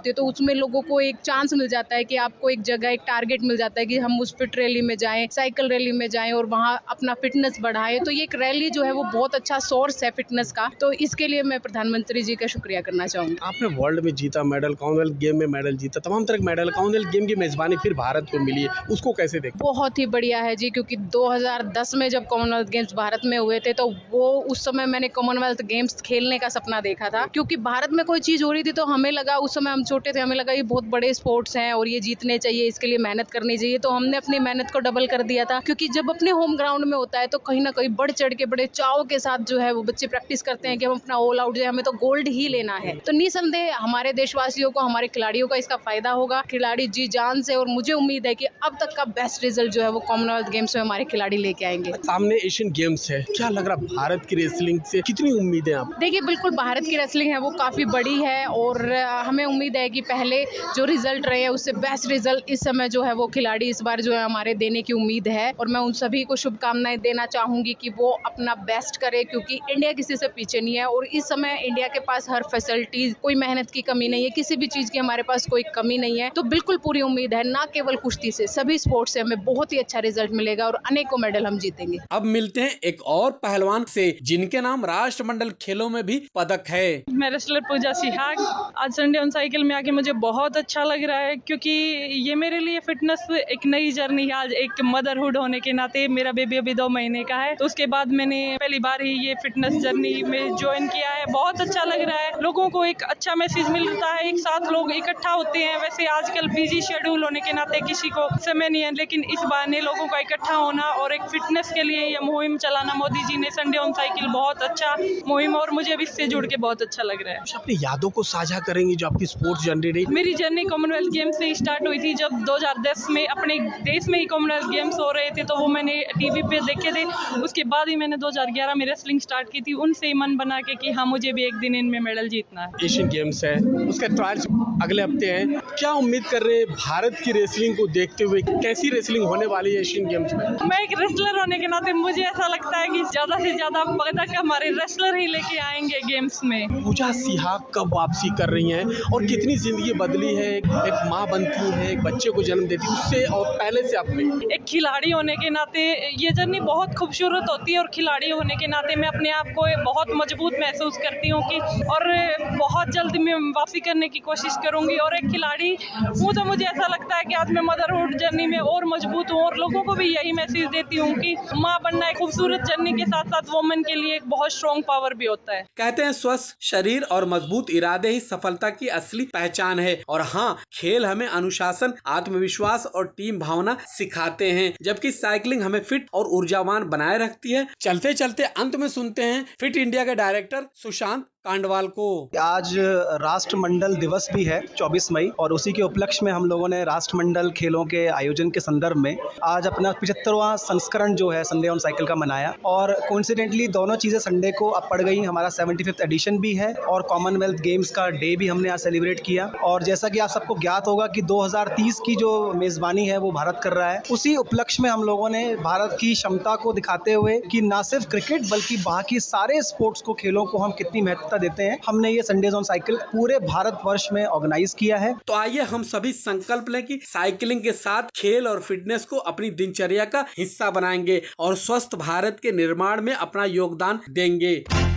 होती है तो उसमें लोगों को एक चांस मिल जाता है कि आपको एक जगह, एक टारगेट मिल जाता है कि हम उस फिट रैली में जाएं, साइकिल रैली में जाएं और वहाँ अपना फिटनेस बढ़ाएं। तो ये एक रैली जो है वो बहुत अच्छा सोर्स है फिटनेस का, तो इसके लिए मैं प्रधानमंत्री जी का शुक्रिया करना चाहूँगी। आपने वर्ल्ड में जीता मेडल, कॉमनवेल्थ गेम में मेडल जीता, तमाम तरह के मेडल, कॉमनवेल्थ गेम की मेजबानी फिर भारत को मिली है, उसको कैसे देखते? बहुत ही बढ़िया है जी, क्योंकि 2010 में जब कॉमनवेल्थ गेम्स भारत में हुए थे तो वो उस समय मैंने कॉमनवेल्थ गेम्स खेलने का सपना देखा था, क्योंकि भारत में कोई चीज हो रही थी तो हमें लगा, उस समय हम छोटे थे, हमें लगा ये बहुत बड़े स्पोर्ट्स हैं और ये जीतने चाहिए, इसके लिए मेहनत करनी चाहिए। तो हमने अपनी मेहनत को डबल कर दिया था, क्योंकि जब अपने होम ग्राउंड में होता है तो कहीं ना कहीं बढ़ चढ़ के बड़े चाव के साथ जो है वो बच्चे प्रैक्टिस करते हैं कि हम अपना ऑल आउट जाए, हमें तो गोल्ड ही लेना है। तो निसंदेह हमारे देशवासियों को, हमारे खिलाड़ियों का इसका फायदा होगा, खिलाड़ी जी जान से, और मुझे उम्मीद है कि अब तक का बेस्ट रिजल्ट जो है वो कॉमनवेल्थ गेम्स में हमारे खिलाड़ी लेके आएंगे। सामने एशियन गेम्स है, क्या लग रहा भारत की रेसलिंग से कितनी उम्मीदें आप? देखिए, बिल्कुल भारत की रेसलिंग है वो काफ़ी बड़ी है और हमें उम्मीद है कि पहले जो रिजल्ट रहे हैं उससे बेस्ट रिजल्ट इस समय जो है वो खिलाड़ी इस बार जो है हमारे देने की उम्मीद है। और मैं उन सभी को शुभकामनाएं देना चाहूँगी कि वो अपना बेस्ट करे, क्योंकि इंडिया किसी से पीछे नहीं है और इस समय इंडिया के पास हर फैसिलिटीज, कोई मेहनत की कमी नहीं है, किसी भी चीज़ की हमारे पास कोई कमी नहीं है। तो बिल्कुल पूरी उम्मीद है, ना केवल कुश्ती से, सभी स्पोर्ट्स से हमें बहुत ही अच्छा रिजल्ट मिलेगा और अनेकों मेडल हम जीतेंगे। अब मिलते हैं एक और पहलवान से जिनके नाम राष्ट्रमंडल खेलों में भी पदक है। मैं रेसलर पूजा सिहाग। आज संडे ऑन साइकिल में आके मुझे बहुत अच्छा लग रहा है, क्योंकि ये मेरे लिए फिटनेस एक नई जर्नी है। आज एक मदरहुड होने के नाते, मेरा बेबी अभी 2 महीने का है, तो उसके बाद मैंने पहली बार ही ये फिटनेस जर्नी में ज्वाइन किया है। बहुत अच्छा लग रहा है, लोगों को एक अच्छा मैसेज मिलता है, एक साथ लोग इकट्ठा होते हैं। वैसे आजकल बिजी शेड्यूल होने के नाते किसी को समय नहीं है, लेकिन इस बहाने लोगों का इकट्ठा होना और एक फिटनेस के लिए ये मुहिम चलाना मोदी जी ने, संडे ऑन साइकिल, बहुत अच्छा मुहिम, और मुझे भी इससे जुड़ के बहुत अच्छा लग रहा है। अपनी यादों को साझा करेंगी जो आपकी स्पोर्ट्स जर्नी रही? मेरी जर्नी कॉमनवेल्थ गेम्स से स्टार्ट हुई थी, जब 2010 में अपने देश में ही कॉमनवेल्थ गेम्स हो रहे थे, तो वो मैंने टीवी पे देखे थे। उसके बाद ही मैंने 2011 में रेसलिंग स्टार्ट की थी, उनसे ही मन बना के कि हाँ, मुझे भी एक दिन इनमें मेडल जीतना है। एशियन गेम्स है, उसका ट्रायल्स अगले हफ्ते हैं, क्या उम्मीद कर रहे हैं भारत की रेसलिंग को देखते हुए? कैसी रेसलिंग होने वाली है एशियन गेम्स में? मैं एक रेसलर होने के नाते मुझे ऐसा लगता है कि ज्यादा से ज्यादा पदक हमारे रेसलर ही लेके आएंगे गेम्स में। पूजा सिहाग कब वापसी कर रही हैं और कितनी जिंदगी बदली है? एक माँ बनती है, एक बच्चे को जन्म देती है, उससे और पहले से आपने? एक खिलाड़ी होने के नाते ये जर्नी बहुत खूबसूरत होती है, और खिलाड़ी होने के नाते मैं अपने आप को बहुत मजबूत महसूस करती हूँ कि और बहुत जल्द मैं वापसी करने की कोशिश करूंगी। और एक खिलाड़ी हूँ तो मुझे ऐसा लगता है कि आज मैं मदरहुड जर्नी में और मजबूत हूँ, और लोगों को भी यही मैसेज देती हूँ कि माँ बनना एक खूबसूरत जर्नी के साथ साथ वुमेन के लिए एक बहुत स्ट्रॉन्ग पावर भी होता है। कहते हैं स्वस्थ शरीर और मजबूत इरादे ही सफलता की असली पहचान है। और हाँ, खेल हमें अनुशासन, आत्मविश्वास और टीम भावना सिखाते हैं, जबकि साइकिलिंग हमें फिट और ऊर्जावान बनाए रखती है। चलते चलते अंत में सुनते हैं फिट इंडिया के डायरेक्टर सुशांत कांडवाल को। आज राष्ट्रमंडल दिवस भी है 24 मई, और उसी के उपलक्ष्य में हम लोगों ने राष्ट्रमंडल खेलों के आयोजन के संदर्भ में आज अपना 75वां संस्करण जो है संडे ऑन साइकिल का मनाया। और कोइंसिडेंटली दोनों चीजें संडे को अब पड़ गई। हमारा 75th एडिशन भी है और कॉमनवेल्थ गेम्स का डे भी हमने आज सेलिब्रेट किया। और जैसा कि आप सबको ज्ञात होगा कि 2030 की जो मेजबानी है वो भारत कर रहा है, उसी उपलक्ष्य में हम लोगों ने भारत की क्षमता को दिखाते हुए कि न सिर्फ क्रिकेट बल्कि बाकी सारे स्पोर्ट्स को, खेलों को हम कितनी महत्वता देते हैं, हमने ये संडेज ऑन साइकिल पूरे भारतवर्ष में ऑर्गेनाइज किया है। तो आइए हम सभी संकल्प लें कि साइकिलिंग के साथ खेल और फिटनेस को अपनी दिनचर्या का हिस्सा बनाएंगे और स्वस्थ भारत के निर्माण में अपना योगदान देंगे।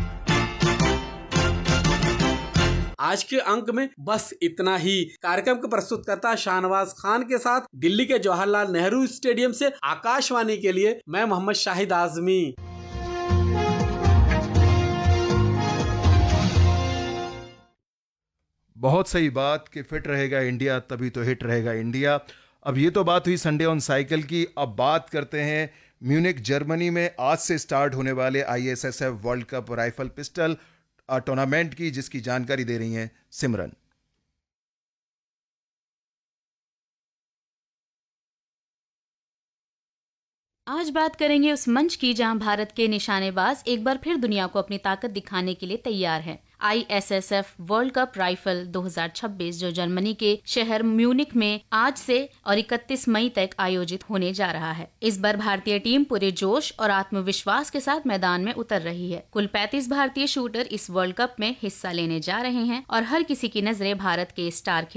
आज के अंक में बस इतना ही। कार्यक्रम के प्रस्तुतकर्ता शाहनवाज खान के साथ दिल्ली के जवाहरलाल नेहरू स्टेडियम से आकाशवाणी के लिए मैं मोहम्मद शाहिद आजमी। बहुत सही बात कि फिट रहेगा इंडिया तभी तो हिट रहेगा इंडिया। अब ये तो बात हुई संडे ऑन साइकिल की। अब बात करते हैं म्यूनिक जर्मनी में आज से स्टार्ट होने वाले ISSF world cup rifle pistol tournament की, जिसकी जानकारी दे रही हैं सिमरन। आज बात करेंगे उस मंच की जहां भारत के निशानेबाज एक बार फिर दुनिया को अपनी ताकत दिखाने के लिए तैयार हैं। ISSF वर्ल्ड कप राइफल 2026 जो जर्मनी के शहर म्यूनिक में आज से और 31 मई तक आयोजित होने जा रहा है। इस बार भारतीय टीम पूरे जोश और आत्मविश्वास के साथ मैदान में उतर रही है। कुल 35 भारतीय शूटर इस वर्ल्ड कप में हिस्सा लेने जा रहे हैं और हर किसी की नजरें भारत के स्टार